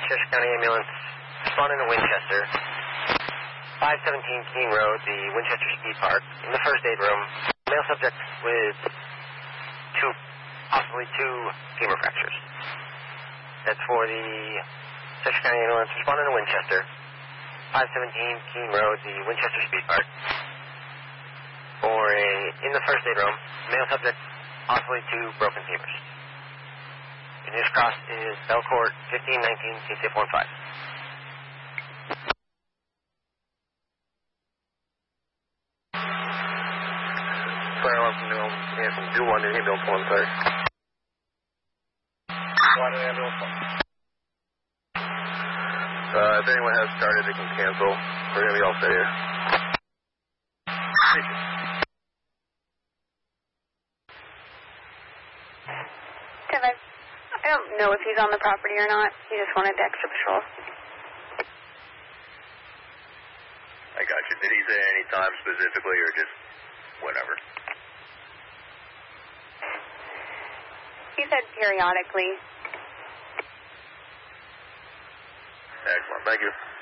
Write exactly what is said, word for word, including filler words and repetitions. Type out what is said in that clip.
Cheshire County Ambulance responding to Winchester. five seventeen King Road, the Winchester Ski Park. In the first aid room, male subject with two, possibly two femur fractures. That's for the Cheshire County Ambulance responding to Winchester. five seventeen King Road, the Winchester Ski Park. For a, in the first aid room, male subject, possibly two broken femurs. And his cross is Belcourt fifteen nineteen C C F one five. Fire alarm from New Ambulance, do one, New Ambulance one, sorry. One, New Ambulance one. Uh, if anyone has started, they can cancel. We're going to be all set here. Thank you. Kevin, I don't know if he's on the property or not. He just wanted extra patrol. I got you. Did he say any time specifically or just whatever? He said periodically. Excellent. Thank you.